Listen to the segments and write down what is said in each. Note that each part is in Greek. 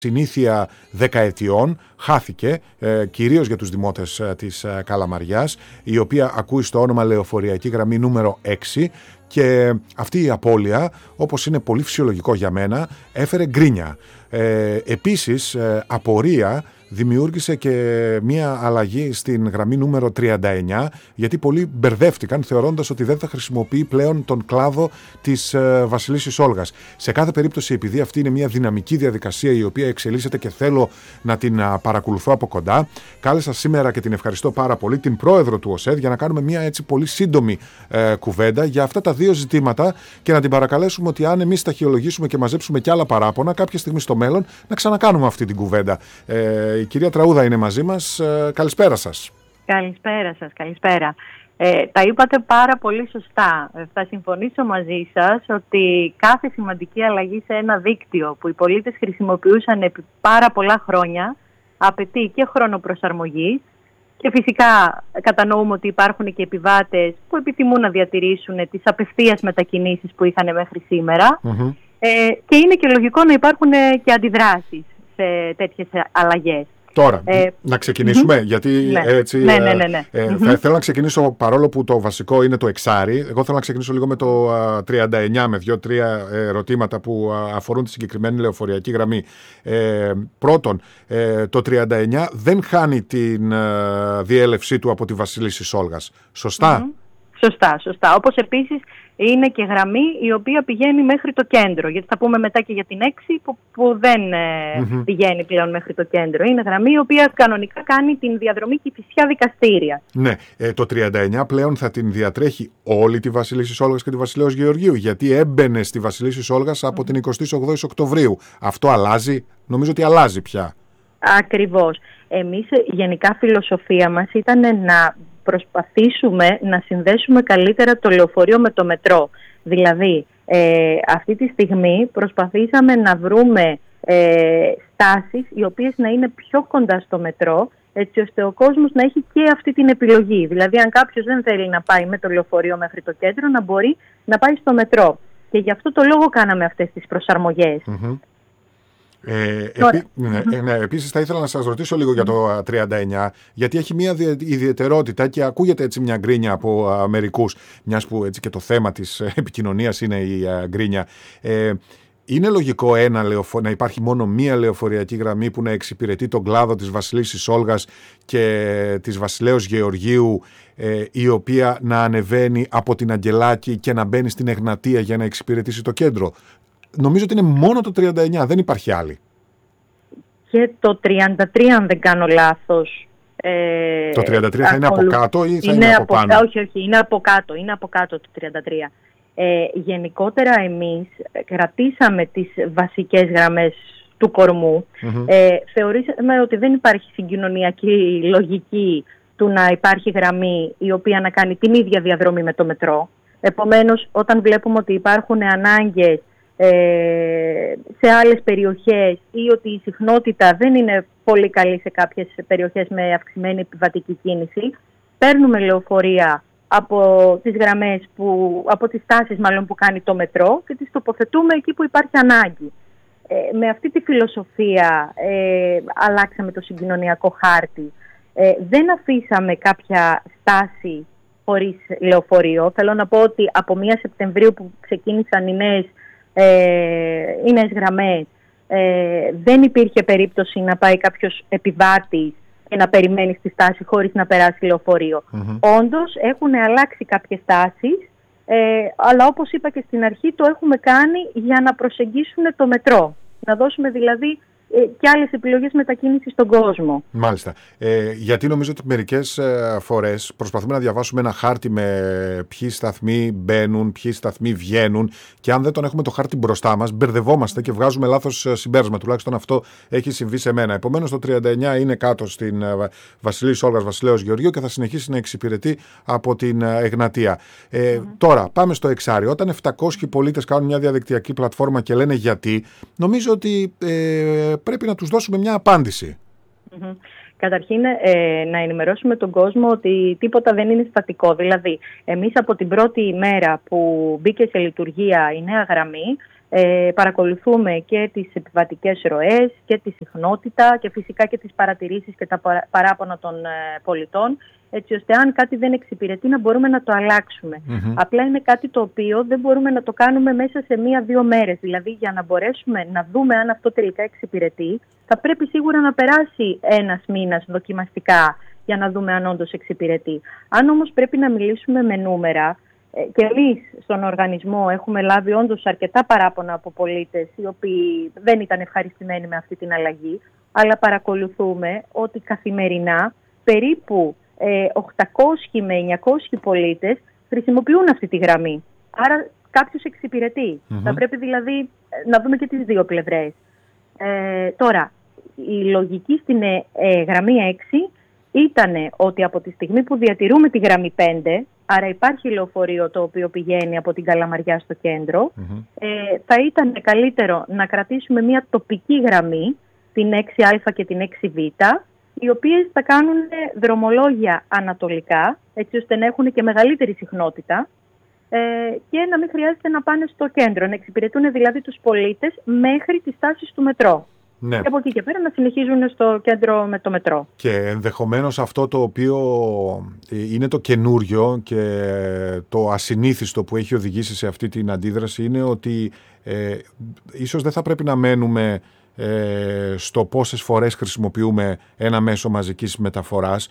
συνήθεια δεκαετιών χάθηκε, κυρίως για τους δημότες της Καλαμαριάς, η οποία ακούει στο όνομα λεωφοριακή γραμμή νούμερο 6, και αυτή η απώλεια, όπως είναι πολύ φυσιολογικό για μένα, έφερε γκρίνια. Επίσης, απορία δημιούργησε και μία αλλαγή στην γραμμή νούμερο 39, γιατί πολλοί μπερδεύτηκαν θεωρώντας ότι δεν θα χρησιμοποιεί πλέον τον κλάδο της Βασιλίσσης Όλγας. Σε κάθε περίπτωση, επειδή αυτή είναι μια δυναμική διαδικασία η οποία εξελίσσεται και θέλω να την παρακολουθώ από κοντά, κάλεσα σήμερα και την ευχαριστώ πάρα πολύ την πρόεδρο του ΟΣΕΔ για να κάνουμε μια έτσι πολύ σύντομη κουβέντα για αυτά τα δύο ζητήματα και να την παρακαλέσουμε ότι αν εμείς ταχυολογήσουμε και μαζέψουμε κι άλλα παράπονα, κάποια στιγμή στο μέλλον να ξανακάνουμε αυτή την κουβέντα. Η κυρία Τραούδα είναι μαζί μας. Καλησπέρα σας. Καλησπέρα σας, καλησπέρα. Τα είπατε πάρα πολύ σωστά. Θα συμφωνήσω μαζί σας ότι κάθε σημαντική αλλαγή σε ένα δίκτυο που οι πολίτες χρησιμοποιούσαν επί πάρα πολλά χρόνια απαιτεί και χρόνο προσαρμογής, και φυσικά κατανοούμε ότι υπάρχουν και επιβάτες που επιθυμούν να διατηρήσουν τις απευθείας μετακινήσεις που είχαν μέχρι σήμερα. Και είναι και λογικό να υπάρχουν και αντιδράσεις σε τέτοιες αλλαγές. Τώρα, να ξεκινήσουμε, γιατί έτσι θέλω να ξεκινήσω, παρόλο που το βασικό είναι το εξάρι, εγώ θέλω να ξεκινήσω λίγο με το 39, με 2-3 ερωτήματα που αφορούν τη συγκεκριμένη λεωφοριακή γραμμή. Πρώτον, το 39 δεν χάνει την διέλευσή του από τη Βασιλίσσης Όλγας. Σωστά? Σωστά. Όπως επίσης είναι και γραμμή η οποία πηγαίνει μέχρι το κέντρο, γιατί θα πούμε μετά και για την 6 που δεν πηγαίνει πλέον μέχρι το κέντρο. Είναι γραμμή η οποία κανονικά κάνει την διαδρομή Κηφισιά Δικαστήρια. Ναι, το 39 πλέον θα την διατρέχει όλη τη Βασιλίσσης Όλγας και τη Βασιλέως Γεωργίου, γιατί έμπαινε στη Βασιλίσσης Όλγας από την 28η Οκτωβρίου. Αυτό αλλάζει? Νομίζω ότι αλλάζει πια. Ακριβώς. Εμείς γενικά φιλοσοφία μας ήταν να προσπαθήσουμε να συνδέσουμε καλύτερα το λεωφορείο με το μετρό. Δηλαδή, αυτή τη στιγμή προσπαθήσαμε να βρούμε στάσεις οι οποίες να είναι πιο κοντά στο μετρό, έτσι ώστε ο κόσμος να έχει και αυτή την επιλογή. Δηλαδή, αν κάποιος δεν θέλει να πάει με το λεωφορείο μέχρι το κέντρο, να μπορεί να πάει στο μετρό. Και γι' αυτό το λόγο κάναμε αυτές τις προσαρμογές. Επίσης θα ήθελα να σας ρωτήσω λίγο για το 39, γιατί έχει μια ιδιαιτερότητα και ακούγεται έτσι μια γκρίνια από μερικούς, μιας που έτσι και το θέμα της επικοινωνίας είναι η γκρίνια. Είναι λογικό να υπάρχει μόνο μία λεωφοριακή γραμμή που να εξυπηρετεί τον κλάδο της Βασιλίσσης Όλγας και της Βασιλέως Γεωργίου, η οποία να ανεβαίνει από την Αγγελάκη και να μπαίνει στην Εγνατία για να εξυπηρετήσει το κέντρο? Νομίζω ότι είναι μόνο το 39, δεν υπάρχει άλλη. Και το 33, αν δεν κάνω λάθος. Το 33 θα είναι από κάτω ή θα είναι από πάνω? Όχι, είναι από κάτω το 33. Γενικότερα εμείς κρατήσαμε τις βασικές γραμμές του κορμού. Θεωρήσαμε ότι δεν υπάρχει συγκοινωνιακή λογική του να υπάρχει γραμμή η οποία να κάνει την ίδια διαδρομή με το μετρό. Επομένως, όταν βλέπουμε ότι υπάρχουν ανάγκες σε άλλες περιοχές ή ότι η συχνότητα δεν είναι πολύ καλή σε κάποιες περιοχές με αυξημένη επιβατική κίνηση, παίρνουμε λεωφορεία από τις γραμμές, από τις στάσεις μάλλον που κάνει το μετρό, και τις τοποθετούμε εκεί που υπάρχει ανάγκη. Με αυτή τη φιλοσοφία αλλάξαμε το συγκοινωνιακό χάρτη. Δεν αφήσαμε κάποια στάση χωρίς λεωφορείο. Θέλω να πω ότι από 1 Σεπτεμβρίου που ξεκίνησαν οι νέες γραμμές, δεν υπήρχε περίπτωση να πάει κάποιος επιβάτης και να περιμένει στη στάση χωρίς να περάσει λεωφορείο. Όντως έχουν αλλάξει κάποιες στάσεις, αλλά όπως είπα και στην αρχή, το έχουμε κάνει για να προσεγγίσουν το μετρό. Να δώσουμε δηλαδή και άλλες επιλογές μετακίνησης στον κόσμο. Μάλιστα. Γιατί νομίζω ότι μερικές φορές προσπαθούμε να διαβάσουμε ένα χάρτη με ποιοι σταθμοί μπαίνουν, ποιοι σταθμοί βγαίνουν, και αν δεν τον έχουμε το χάρτη μπροστά μας, μπερδευόμαστε και βγάζουμε λάθος συμπέρασμα. Τουλάχιστον αυτό έχει συμβεί σε μένα. Επομένως, το 39 είναι κάτω στην Βασιλίσσης Όλγας, Βασιλέως Γεωργίου, και θα συνεχίσει να εξυπηρετεί από την Εγνατία. Τώρα, πάμε στο εξάρι. Όταν 700 πολίτες κάνουν μια διαδικτυακή πλατφόρμα και λένε γιατί, νομίζω ότι πρέπει να τους δώσουμε μια απάντηση. Καταρχήν, να ενημερώσουμε τον κόσμο ότι τίποτα δεν είναι στατικό. Δηλαδή, εμείς από την πρώτη ημέρα που μπήκε σε λειτουργία η νέα γραμμή, Παρακολουθούμε και τις επιβατικές ροές και τη συχνότητα και φυσικά και τις παρατηρήσεις και τα παράπονα των πολιτών, έτσι ώστε αν κάτι δεν εξυπηρετεί να μπορούμε να το αλλάξουμε. Απλά είναι κάτι το οποίο δεν μπορούμε να το κάνουμε μέσα σε 1-2 μέρες. Δηλαδή για να μπορέσουμε να δούμε αν αυτό τελικά εξυπηρετεί, θα πρέπει σίγουρα να περάσει 1 μήνας δοκιμαστικά για να δούμε αν όντως εξυπηρετεί. Αν όμως πρέπει να μιλήσουμε με νούμερα, και εμείς στον οργανισμό έχουμε λάβει όντως αρκετά παράπονα από πολίτες οι οποίοι δεν ήταν ευχαριστημένοι με αυτή την αλλαγή, αλλά παρακολουθούμε ότι καθημερινά περίπου 800 με 900 πολίτες χρησιμοποιούν αυτή τη γραμμή. Άρα κάποιος εξυπηρετεί. Θα πρέπει δηλαδή να δούμε και τις δύο πλευρές. Τώρα, η λογική στην γραμμή 6 ήταν ότι από τη στιγμή που διατηρούμε τη γραμμή 5, άρα υπάρχει λεωφορείο το οποίο πηγαίνει από την Καλαμαριά στο κέντρο, θα ήταν καλύτερο να κρατήσουμε μια τοπική γραμμή, την 6α και την 6β, οι οποίες θα κάνουν δρομολόγια ανατολικά, έτσι ώστε να έχουν και μεγαλύτερη συχνότητα και να μην χρειάζεται να πάνε στο κέντρο, να εξυπηρετούν δηλαδή τους πολίτες μέχρι τις στάσεις του μετρό. Ναι. Και από εκεί και πέρα να συνεχίζουν στο κέντρο με το μετρό. Και ενδεχομένως αυτό το οποίο είναι το καινούριο και το ασυνήθιστο που έχει οδηγήσει σε αυτή την αντίδραση είναι ότι ίσως δεν θα πρέπει να μένουμε στο πόσες φορές χρησιμοποιούμε ένα μέσο μαζικής μεταφοράς,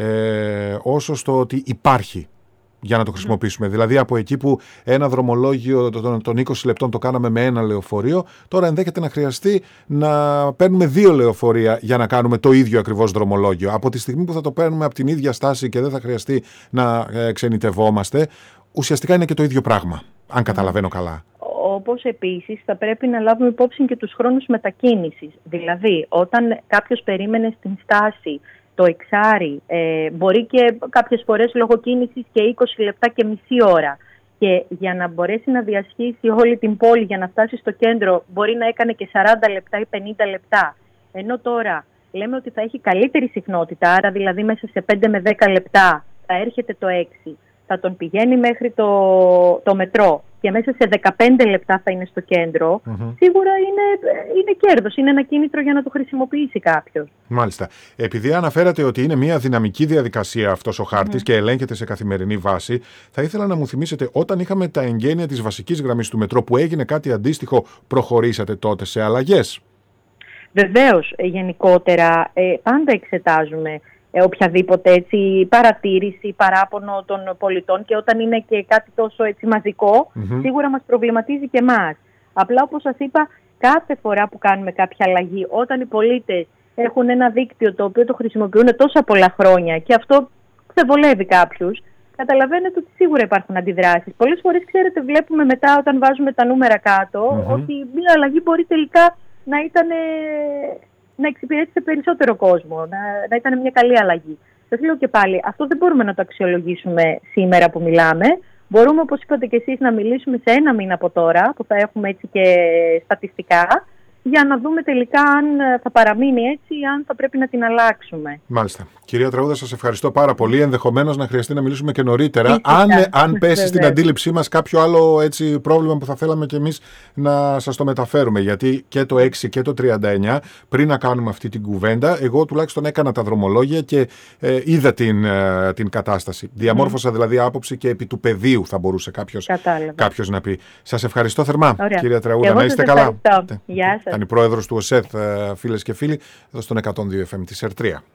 όσο στο ότι υπάρχει για να το χρησιμοποιήσουμε. Δηλαδή από εκεί που ένα δρομολόγιο των 20 λεπτών το κάναμε με ένα λεωφορείο, τώρα ενδέχεται να χρειαστεί να παίρνουμε 2 λεωφορεία για να κάνουμε το ίδιο ακριβώς δρομολόγιο. Από τη στιγμή που θα το παίρνουμε από την ίδια στάση και δεν θα χρειαστεί να ξενιτευόμαστε, ουσιαστικά είναι και το ίδιο πράγμα, αν καταλαβαίνω καλά. Όπως επίσης θα πρέπει να λάβουμε υπόψη και τους χρόνους μετακίνησης. Δηλαδή, όταν κάποιος περίμενε στην στάση το εξάρι, μπορεί και κάποιες φορές λόγω κίνησης και 20 λεπτά και μισή ώρα. Και για να μπορέσει να διασχίσει όλη την πόλη για να φτάσει στο κέντρο μπορεί να έκανε και 40 λεπτά ή 50 λεπτά. Ενώ τώρα λέμε ότι θα έχει καλύτερη συχνότητα, άρα δηλαδή μέσα σε 5 με 10 λεπτά θα έρχεται το 6, θα τον πηγαίνει μέχρι το μετρό και μέσα σε 15 λεπτά θα είναι στο κέντρο, σίγουρα είναι κέρδος, είναι ένα κίνητρο για να το χρησιμοποιήσει κάποιος. Μάλιστα. Επειδή αναφέρατε ότι είναι μια δυναμική διαδικασία αυτός ο χάρτης και ελέγχεται σε καθημερινή βάση, θα ήθελα να μου θυμίσετε, όταν είχαμε τα εγγένεια της βασικής γραμμής του μετρό που έγινε κάτι αντίστοιχο, προχωρήσατε τότε σε αλλαγές? Βεβαίως, γενικότερα πάντα εξετάζουμε οποιαδήποτε έτσι, παρατήρηση, παράπονο των πολιτών και όταν είναι και κάτι τόσο έτσι, μαζικό, σίγουρα μας προβληματίζει και εμάς. Απλά όπως σας είπα, κάθε φορά που κάνουμε κάποια αλλαγή, όταν οι πολίτες έχουν ένα δίκτυο το οποίο το χρησιμοποιούν τόσα πολλά χρόνια και αυτό ξεβολεύει κάποιους, καταλαβαίνετε ότι σίγουρα υπάρχουν αντιδράσεις. Πολλές φορές, ξέρετε, βλέπουμε μετά όταν βάζουμε τα νούμερα κάτω, ότι μια αλλαγή μπορεί τελικά να εξυπηρέτησε περισσότερο κόσμο, να ήταν μια καλή αλλαγή. Σας λέω και πάλι, αυτό δεν μπορούμε να το αξιολογήσουμε σήμερα που μιλάμε. Μπορούμε, όπως είπατε και εσείς, να μιλήσουμε σε 1 μήνα από τώρα, που θα έχουμε έτσι και στατιστικά, για να δούμε τελικά αν θα παραμείνει έτσι ή αν θα πρέπει να την αλλάξουμε. Μάλιστα. Κυρία Τραούδα, σας ευχαριστώ πάρα πολύ. Ενδεχομένως να χρειαστεί να μιλήσουμε και νωρίτερα. Αν πέσει στην αντίληψή μας κάποιο άλλο έτσι, πρόβλημα που θα θέλαμε κι εμείς να σας το μεταφέρουμε. Γιατί και το 6 και το 39, πριν να κάνουμε αυτή την κουβέντα, εγώ τουλάχιστον έκανα τα δρομολόγια και είδα την κατάσταση. Διαμόρφωσα δηλαδή άποψη και επί του πεδίου θα μπορούσε κάποιος να πει. Σας ευχαριστώ θερμά, κυρία Τραούδα. Να είστε καλά. Γεια σας. Ήταν η πρόεδρος του ΟΣΕΘ, φίλες και φίλοι, εδώ στον 102 FM της ΕΡΤΡΙΑ.